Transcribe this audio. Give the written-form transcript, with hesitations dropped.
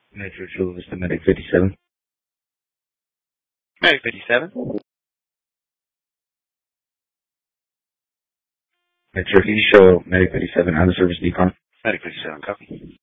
Metro Chula Vista Medic 57. Medic 57. Metro East Show Medic 57 on the service decon. Medic 57, copy.